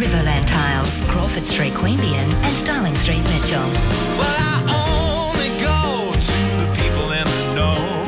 Riverland Tiles, Crawford Street, Queanbeyan and Darling Street, Mitchell. Well, I only go to the people in the know.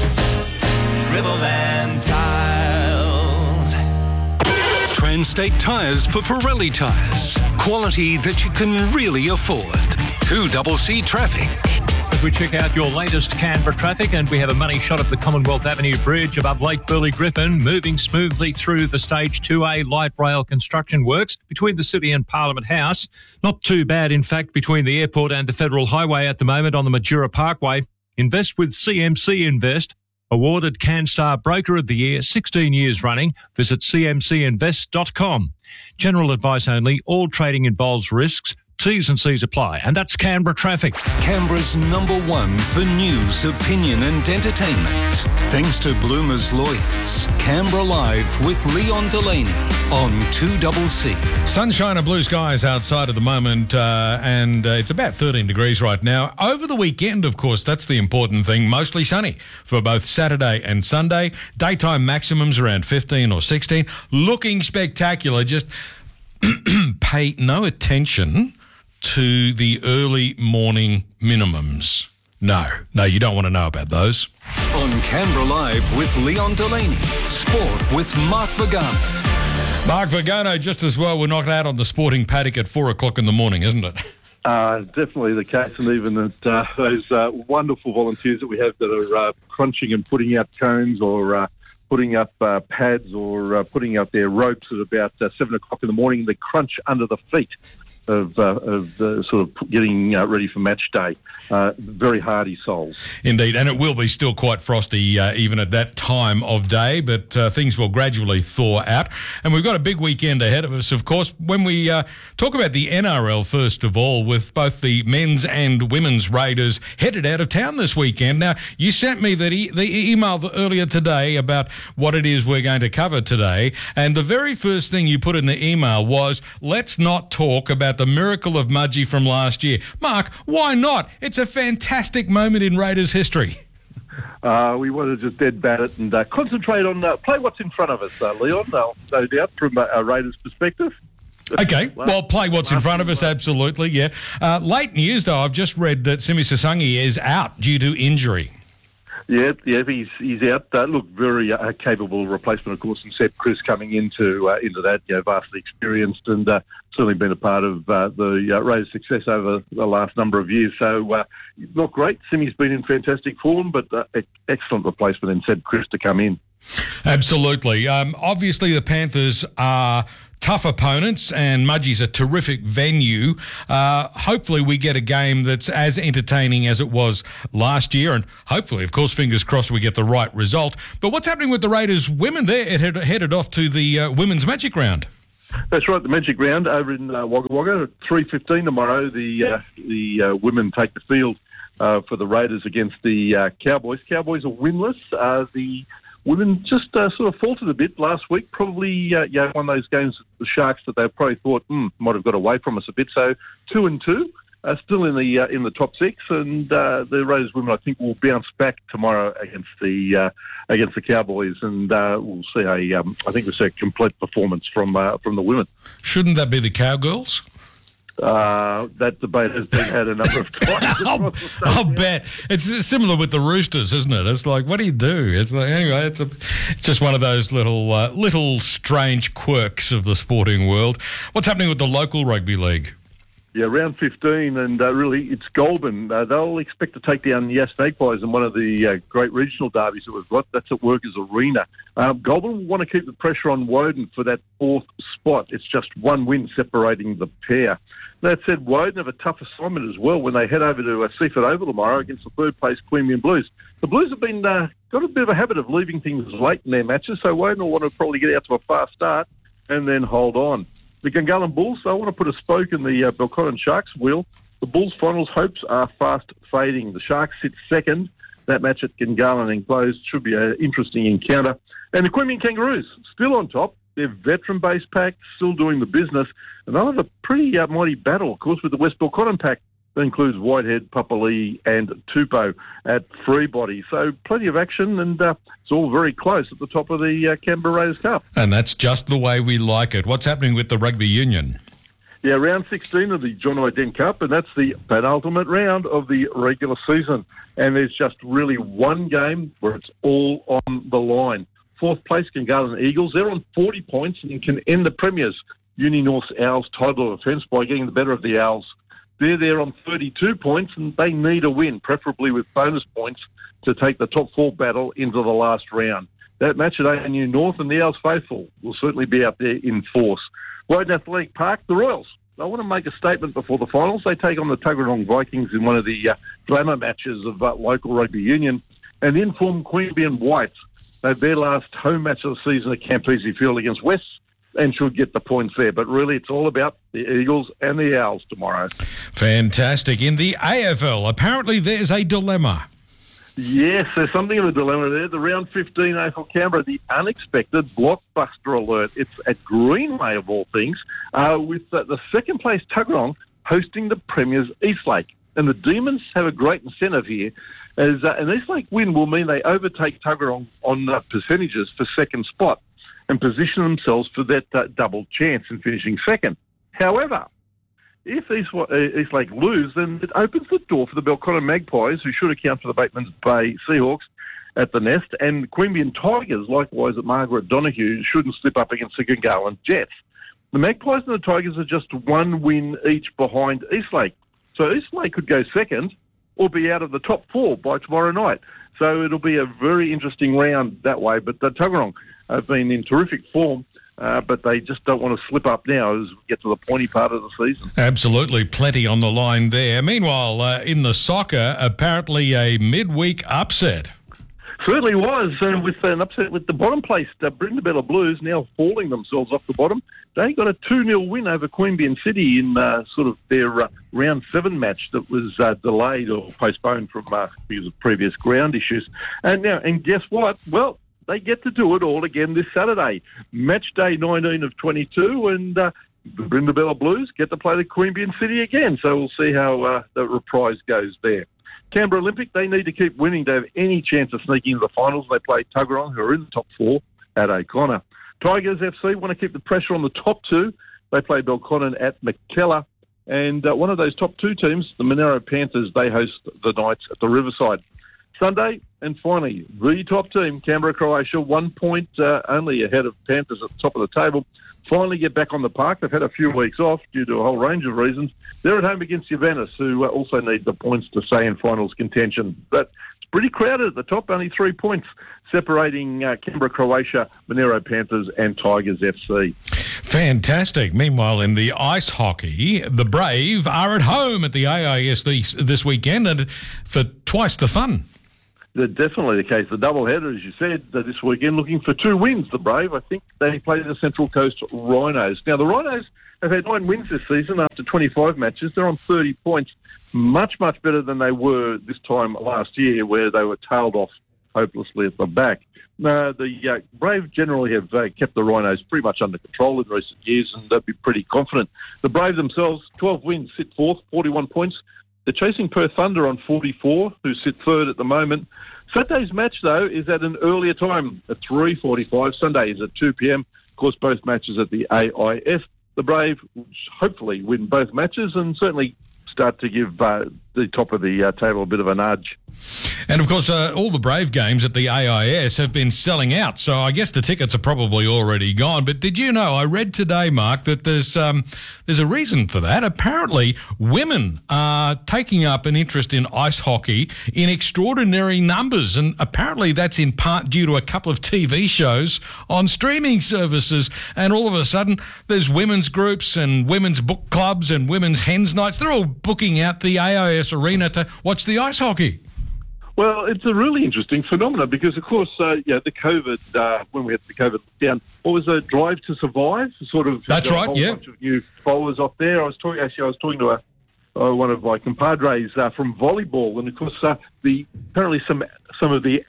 Riverland Tiles. Trans-State Tyres for Pirelli tyres. Quality that you can really afford. 2CC Traffic. As we check out your latest Canberra traffic, and we have a money shot at the Commonwealth Avenue Bridge above Lake Burley Griffin, moving smoothly through the Stage 2A light rail construction works between the City and Parliament House. Not too bad, in fact, between the airport and the Federal Highway at the moment on the Majura Parkway. Invest with CMC Invest. Awarded CanStar Broker of the Year 16 years running. Visit cmcinvest.com. General advice only. All trading involves risks. T's and C's apply. And that's Canberra traffic. Canberra's #1 for news, opinion and entertainment. Thanks to Bloomer's Lawyers. Canberra Live with Leon Delaney on 2CC. Sunshine and blue skies outside at the moment, and it's about 13 degrees right now. Over the weekend, of course, that's the important thing, mostly sunny for both Saturday and Sunday. Daytime maximums around 15 or 16. Looking spectacular. Just pay no attention to the early morning minimums. No, you don't want to know about those. On Canberra Live with Leon Delaney. Sport with Mark Vagano. Mark Vagano, just as well, we're knocked out on the sporting paddock at 4 o'clock in the morning, isn't it? Definitely the case, and even at those wonderful volunteers that we have that are crunching and putting out cones or putting up pads or putting up their ropes at about 7 o'clock in the morning. They crunch under the feet of sort of getting ready for match day. Very hardy souls. Indeed, and it will be still quite frosty even at that time of day, but things will gradually thaw out. And we've got a big weekend ahead of us, of course. When we talk about the NRL, first of all, with both the men's and women's Raiders headed out of town this weekend. Now, you sent me the email earlier today about what it is we're going to cover today, and the very first thing you put in the email was, let's not talk about the miracle of Mudgee from last year. Mark, why not? It's a fantastic moment in Raiders history. We want to just dead bat it and concentrate on play what's in front of us, Leon, no doubt, from a Raiders perspective. Okay, well, play what's in front of us, absolutely, yeah. Late news, though, I've just read that Simi Sasangi is out due to injury. Yeah, he's out. Look, very capable replacement, of course, and Seb Chris coming into that, vastly experienced and certainly been a part of the Raiders' success over the last number of years. So, not great. Simi's been in fantastic form, but excellent replacement in Seb Chris to come in. Absolutely. Obviously, the Panthers are tough opponents, and Mudgee's a terrific venue. Hopefully we get a game that's as entertaining as it was last year, and hopefully, of course, fingers crossed, we get the right result. But what's happening with the Raiders women there? It headed off to the Women's Magic Round. That's right, the Magic Round over in Wagga Wagga at 3:15 tomorrow. The women take the field for the Raiders against the Cowboys. Cowboys are winless. The women just sort of faltered a bit last week. Probably one of those games, the Sharks, that they probably thought might have got away from us a bit. So 2-2, still in the top six, and the Raiders women, I think, will bounce back tomorrow against the Cowboys, and we'll see I think we'll see a complete performance from the women. Shouldn't that be the Cowgirls? That debate has been had a number of times. I'll bet. It's similar with the Roosters, isn't it? It's like, what do you do? It's like, anyway, it's just one of those little strange quirks of the sporting world. What's happening with the local rugby league? Yeah, round 15, and really it's Goulburn. They'll expect to take down the Magpies in one of the great regional derbies that we've got. That's at Workers Arena. Goulburn will want to keep the pressure on Woden for that fourth spot. It's just one win separating the pair. That said, Woden have a tough assignment as well when they head over to Seaford Oval tomorrow against the third-place Queanbeyan Blues. The Blues have been got a bit of a habit of leaving things late in their matches, so Woden will want to probably get out to a fast start and then hold on. The Gungahlin Bulls, they want to put a spoke in the Belconnen Sharks' wheel. The Bulls' finals hopes are fast fading. The Sharks sit second. That match at Gungahlin enclosed should be an interesting encounter. And the Queanbeyan Kangaroos, still on top. They're veteran-based pack, still doing the business. And they'll have a pretty mighty battle, of course, with the West Belconnen pack. That includes Whitehead, Papali and Tupou at Freebody. So plenty of action, and it's all very close at the top of the Canberra Raiders Cup. And that's just the way we like it. What's happening with the rugby union? Yeah, round 16 of the John Iden Cup, and that's the penultimate round of the regular season. And there's just really one game where it's all on the line. Fourth place, Gungahlin Eagles. They're on 40 points and can end the Premiers, Uni North's Owls title of defence by getting the better of the Owls. They're there on 32 points, and they need a win, preferably with bonus points, to take the top four battle into the last round. That match at ANU North, and the Owls faithful will certainly be out there in force. Woden Athletic Park, the Royals. They want to make a statement before the finals. They take on the Tuggeranong Vikings in one of the glamour matches of local rugby union. And the informed Queanbeyan Whites, they have their last home match of the season at Campese Field against West, and should get the points there. But really, it's all about the Eagles and the Owls tomorrow. Fantastic. In the AFL, apparently there's a dilemma. Yes, there's something of a dilemma there. The round 15 AFL Canberra, the unexpected blockbuster alert. It's at Greenway, of all things, with the second place Tuggeranong hosting the Premiers Eastlake. And the Demons have a great incentive here, as an Eastlake win will mean they overtake Tuggeranong on percentages for second spot and position themselves for that double chance in finishing second. However, if Eastlake lose, then it opens the door for the Belconnen Magpies, who should account for the Batemans Bay Seahawks at the Nest, and Queanbeyan Tigers, likewise at Margaret Donoghue, shouldn't slip up against the Gungahlin Jets. The Magpies and the Tigers are just one win each behind Eastlake. So Eastlake could go second or be out of the top four by tomorrow night. So it'll be a very interesting round that way. But the Tuggeranong have been in terrific form, but they just don't want to slip up now as we get to the pointy part of the season. Absolutely, plenty on the line there. Meanwhile, in the soccer, apparently a midweek upset. Certainly was, with an upset with the bottom place, Brindabella Blues, now falling themselves off the bottom. They got a 2-0 win over Queanbeyan City in sort of their round 7 match that was delayed or postponed from because of previous ground issues. And guess what? Well, they get to do it all again this Saturday. Match day 19 of 22, and the Brindabella Blues get to play the Queanbeyan City again. So we'll see how the reprise goes there. Canberra Olympic, they need to keep winning to have any chance of sneaking into the finals. They play Tuggeranong, who are in the top 4, at O'Connor. Tigers FC want to keep the pressure on the top 2. They play Belconnen at McKellar. And one of those top 2 teams, the Monaro Panthers, they host the Knights at the Riverside. Sunday, and finally, the top team, Canberra Croatia, 1 point only ahead of Panthers at the top of the table. Finally get back on the park. They've had a few weeks off due to a whole range of reasons. They're at home against Juventus, who also need the points to stay in finals contention. But it's pretty crowded at the top, only 3 points separating Canberra Croatia, Monaro Panthers and Tigers FC. Fantastic. Meanwhile, in the ice hockey, the Brave are at home at the AIS this weekend, and for twice the fun. Definitely the case. The doubleheader, as you said, this weekend, looking for 2 wins, the Brave. I think they play the Central Coast Rhinos. Now, the Rhinos have had 9 wins this season after 25 matches. They're on 30 points, much, much better than they were this time last year, where they were tailed off hopelessly at the back. The Brave generally have kept the Rhinos pretty much under control in recent years, and they'd be pretty confident. The Brave themselves, 12 wins, sit 4th, 41 points. They're chasing Perth Thunder on 44, who sit 3rd at the moment. Saturday's match, though, is at an earlier time, at 3:45. Sunday is at 2 p.m. Of course, both matches at the AIS. The Brave hopefully win both matches and certainly start to give the top of the table a bit of a nudge. And, of course, all the Brave games at the AIS have been selling out, so I guess the tickets are probably already gone. But did you know, I read today, Mark, that there's a reason for that. Apparently, women are taking up an interest in ice hockey in extraordinary numbers, and apparently that's in part due to a couple of TV shows on streaming services. And all of a sudden, there's women's groups and women's book clubs and women's hens nights. They're all booking out the AIS arena to watch the ice hockey. Well, it's a really interesting phenomenon because, of course, the COVID, when we had the COVID lockdown, what was a Drive to Survive? Sort of. That's right, yeah. A bunch of new followers up there. I was talking to one of my compadres from volleyball, and of course, apparently some of the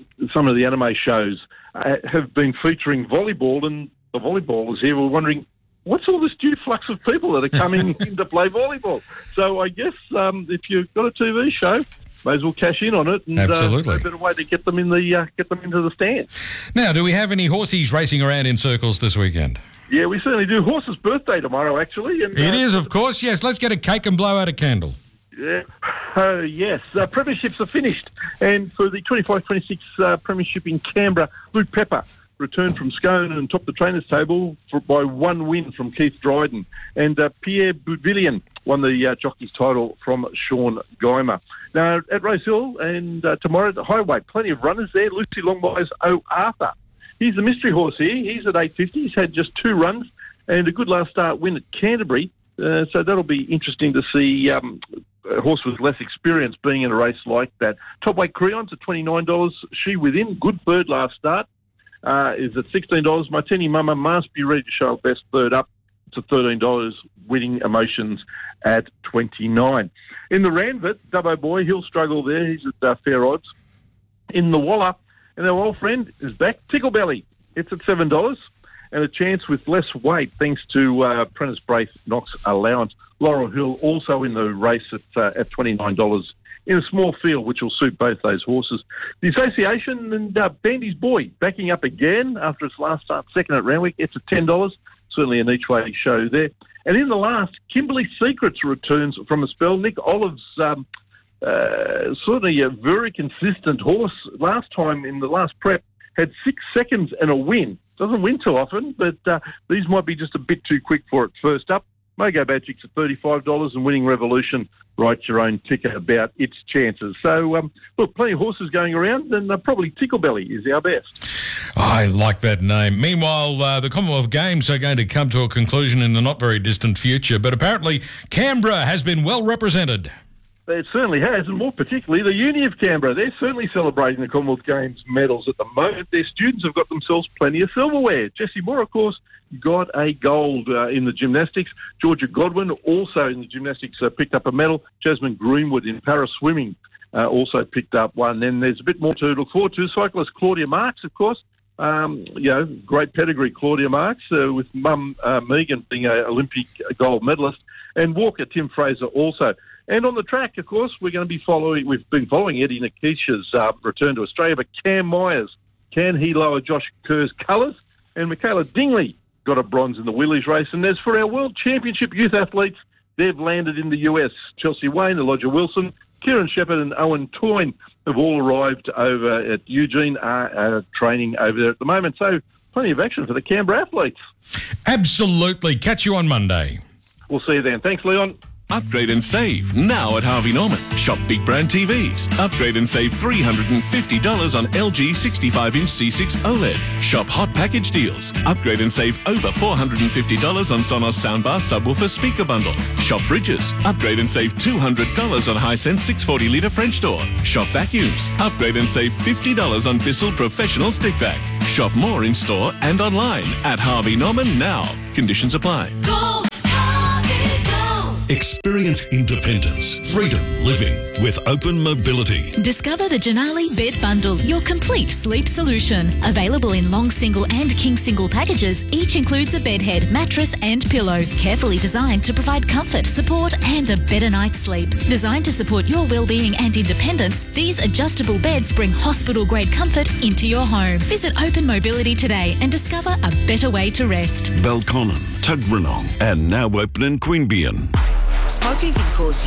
anime shows have been featuring volleyball, and the volleyballers here were wondering, what's all this new flux of people that are coming in to play volleyball? So I guess if you've got a TV show, may as well cash in on it. And, Absolutely. no better way to get them in the get them into the stands. Now, do we have any horsies racing around in circles this weekend? Yeah, we certainly do. Horse's birthday tomorrow, actually. And, It is, of course. Yes, let's get a cake and blow out a candle. Yeah. Oh, yes. Premierships are finished. And for the 25-26 Premiership in Canberra, Luke Pepper returned from Scone and topped the trainers' table by one win from Keith Dryden. And Pierre Boudvillian won the jockey's title from Sean Guymer. Now, at Rosehill and tomorrow at the Highway, plenty of runners there. Lucy Longmire's O'Arthur. He's the mystery horse here. He's at 8.50. He's had just 2 runs and a good last start win at Canterbury. So that'll be interesting to see a horse with less experience being in a race like that. Top weight Creon's at $29. She within. Good third last start is at $16. Martini Mama must be ready to show her best third up. It's at $13. Winning Emotions at $29. In the Ranvet, Dubbo Boy, he'll struggle there. He's at fair odds. In the Waller, and our old friend is back, Tickle Belly. It's at $7 and a chance with less weight thanks to Prentice Braith Knox Allowance. Laurel Hill also in the race at $29 in a small field, which will suit both those horses. The Association and Bandy's Boy backing up again after its last start, second at Randwick. It's at $10. Certainly an each-way show there. And in the last, Kimberley Secrets returns from a spell. Nick Olive's certainly a very consistent horse. Last time in the last prep, had 6 seconds and a win. Doesn't win too often, but these might be just a bit too quick for it. First up, Mogo Badgic's at $35 and Winning Revolution. Write your own ticker about its chances. So, look, plenty of horses going around, and probably Tickle Belly is our best. I like that name. Meanwhile, the Commonwealth Games are going to come to a conclusion in the not very distant future, but apparently Canberra has been well represented. It certainly has, and more particularly the Uni of Canberra. They're certainly celebrating the Commonwealth Games medals at the moment. Their students have got themselves plenty of silverware. Jessie Moore, of course, got a gold in the gymnastics. Georgia Godwin also in the gymnastics picked up a medal. Jasmine Greenwood in para swimming also picked up one. Then there's a bit more to look forward to. Cyclist Claudia Marks, of course. Great pedigree, Claudia Marks, with mum Megan being an Olympic gold medalist. And walker Tim Fraser also. And on the track, of course, we've been following Eddie Nikisha's return to Australia, but Cam Myers, can he lower Josh Kerr's colours? And Michaela Dingley got a bronze in the Wheelies race. And as for our World Championship youth athletes, they've landed in the US. Chelsea Wayne, Elijah Wilson, Kieran Shepherd and Owen Toyne have all arrived over at Eugene, training over there at the moment. So plenty of action for the Canberra athletes. Absolutely. Catch you on Monday. We'll see you then. Thanks, Leon. Upgrade and save now at Harvey Norman. Shop big brand TVs. Upgrade and save $350 on LG 65-inch C6 OLED. Shop hot package deals. Upgrade and save over $450 on Sonos soundbar subwoofer speaker bundle. Shop fridges. Upgrade and save $200 on Hisense 640-litre French door. Shop vacuums. Upgrade and save $50 on Bissell Professional Stick Vac. Shop more in store and online at Harvey Norman now. Conditions apply. Experience independence, freedom living with Open Mobility. Discover the Janali Bed Bundle, your complete sleep solution. Available in long single and king single packages, each includes a bed head, mattress and pillow. Carefully designed to provide comfort, support and a better night's sleep. Designed to support your well-being and independence, these adjustable beds bring hospital-grade comfort into your home. Visit Open Mobility today and discover a better way to rest. Belconnen, Tuggeranong and now open in Queanbeyan. Smoking can cause